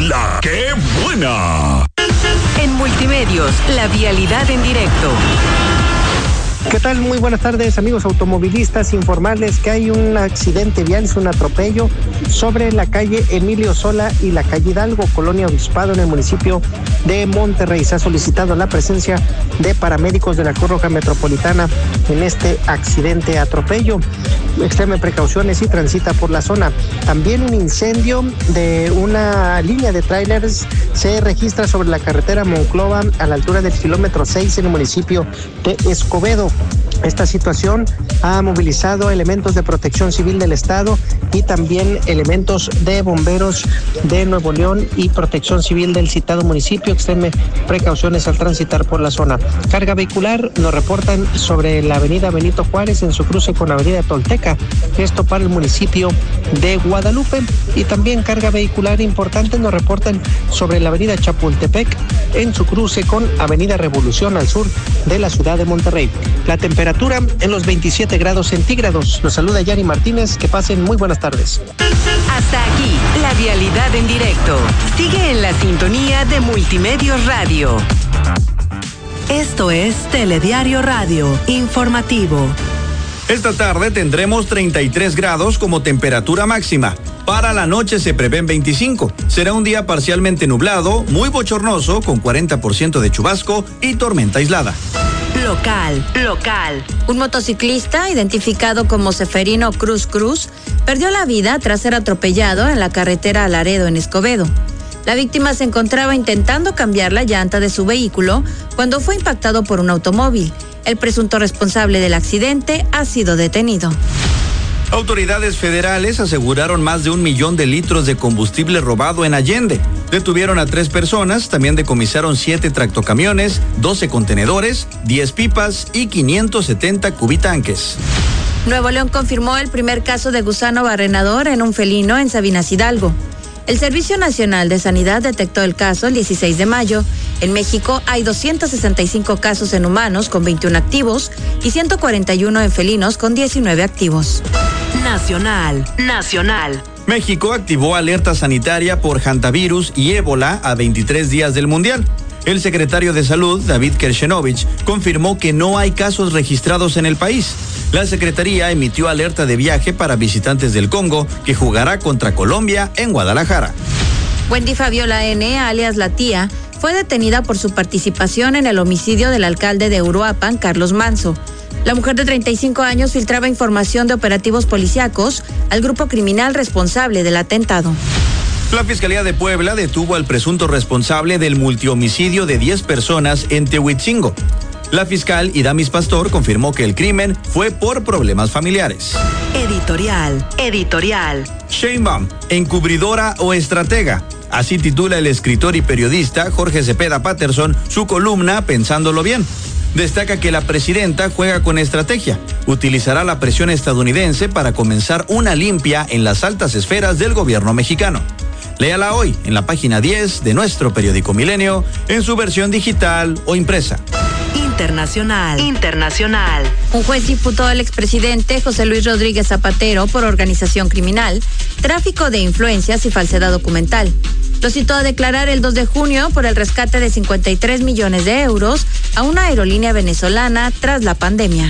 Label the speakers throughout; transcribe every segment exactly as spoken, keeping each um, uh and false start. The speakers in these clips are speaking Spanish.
Speaker 1: La ¡Qué buena!
Speaker 2: En Multimedios, la vialidad en directo.
Speaker 3: ¿Qué tal? Muy buenas tardes, amigos automovilistas. Informarles que hay un accidente vial, es un atropello sobre la calle Emilio Sola y la calle Hidalgo, Colonia Obispado, en el municipio de Monterrey. Se ha solicitado la presencia de paramédicos de la Cruz Roja Metropolitana en este accidente atropello. Extreme precauciones y transita por la zona. También un incendio de una línea de tráilers se registra sobre la carretera Monclova a la altura del kilómetro seis en el municipio de Escobedo. Esta situación ha movilizado elementos de Protección Civil del Estado y también elementos de bomberos de Nuevo León y Protección Civil del citado municipio. Extreme precauciones al transitar por la zona. Carga vehicular nos reportan sobre la avenida Benito Juárez en su cruce con la avenida Tolteca, esto para el municipio de Guadalupe. Y también carga vehicular importante nos reportan sobre la avenida Chapultepec en su cruce con avenida Revolución al sur de la ciudad de Monterrey. La temperatura en los veintisiete grados centígrados. Los saluda Yari Martínez. Que pasen muy buenas tardes.
Speaker 2: Hasta aquí, la vialidad en directo. Sigue en la sintonía de Multimedios Radio.
Speaker 4: Esto es Telediario Radio, informativo.
Speaker 5: Esta tarde tendremos treinta y tres grados como temperatura máxima. Para la noche se prevén veinticinco. Será un día parcialmente nublado, muy bochornoso, con cuarenta por ciento de chubasco y tormenta aislada.
Speaker 4: Local, local. Un motociclista, identificado como Seferino Cruz Cruz, perdió la vida tras ser atropellado en la carretera Laredo en Escobedo. La víctima se encontraba intentando cambiar la llanta de su vehículo cuando fue impactado por un automóvil. El presunto responsable del accidente ha sido detenido.
Speaker 5: Autoridades federales aseguraron más de un millón de litros de combustible robado en Allende. Detuvieron a tres personas, también decomisaron siete tractocamiones, doce contenedores, diez pipas y quinientos setenta cubitanques.
Speaker 4: Nuevo León confirmó el primer caso de gusano barrenador en un felino en Sabinas Hidalgo. El Servicio Nacional de Sanidad detectó el caso el dieciséis de mayo. En México hay doscientos sesenta y cinco casos en humanos con veintiuno activos y ciento cuarenta y uno en felinos con diecinueve activos.
Speaker 2: Nacional, nacional.
Speaker 5: México activó alerta sanitaria por hantavirus y ébola a veintitrés días del Mundial. El secretario de Salud, David Kershenovich, confirmó que no hay casos registrados en el país. La Secretaría emitió alerta de viaje para visitantes del Congo, que jugará contra Colombia en Guadalajara.
Speaker 4: Wendy Fabiola N., alias La Tía, fue detenida por su participación en el homicidio del alcalde de Uruapan, Carlos Manso. La mujer de treinta y cinco años filtraba información de operativos policíacos al grupo criminal responsable del atentado.
Speaker 5: La Fiscalía de Puebla detuvo al presunto responsable del multihomicidio de diez personas en Tehuitzingo. La fiscal Idamis Pastor confirmó que el crimen fue por problemas familiares.
Speaker 2: Editorial, editorial.
Speaker 5: Sheinbaum, encubridora o estratega. Así titula el escritor y periodista Jorge Cepeda Patterson su columna Pensándolo Bien. Destaca que la presidenta juega con estrategia. Utilizará la presión estadounidense para comenzar una limpia en las altas esferas del gobierno mexicano. Léala hoy en la página diez de nuestro periódico Milenio, en su versión digital o impresa.
Speaker 2: Internacional, internacional.
Speaker 4: Un juez imputó al expresidente José Luis Rodríguez Zapatero por organización criminal, tráfico de influencias y falsedad documental. Lo citó a declarar el dos de junio por el rescate de cincuenta y tres millones de euros a una aerolínea venezolana tras la pandemia.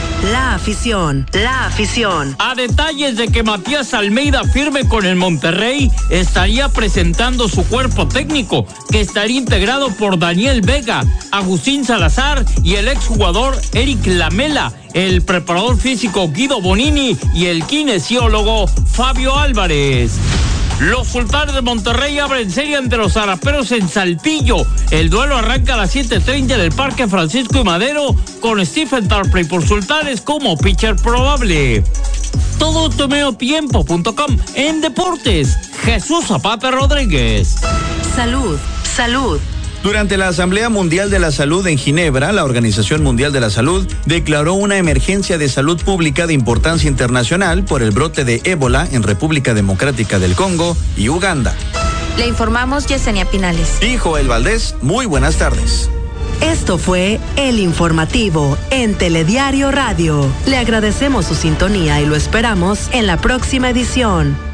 Speaker 2: La afición, la afición.
Speaker 6: A detalles de que Matías Almeida firme con el Monterrey, estaría presentando su cuerpo técnico, que estaría integrado por Daniel Vega, Agustín Salazar y el exjugador Eric Lamela, el preparador físico Guido Bonini y el kinesiólogo Fabio Álvarez. Los Sultanes de Monterrey abren serie ante los Zaraperos en Saltillo. El duelo arranca a las siete treinta en el Parque Francisco y Madero con Stephen Tarpley por Sultanes como pitcher probable. Todo tomeo tiempo punto com en deportes. Jesús Zapata Rodríguez.
Speaker 2: Salud, salud.
Speaker 5: Durante la Asamblea Mundial de la Salud en Ginebra, la Organización Mundial de la Salud declaró una emergencia de salud pública de importancia internacional por el brote de ébola en República Democrática del Congo y Uganda.
Speaker 4: Le informamos Yesenia Pinales.
Speaker 5: Y Joel Valdés, muy buenas tardes.
Speaker 2: Esto fue El Informativo en Telediario Radio. Le agradecemos su sintonía y lo esperamos en la próxima edición.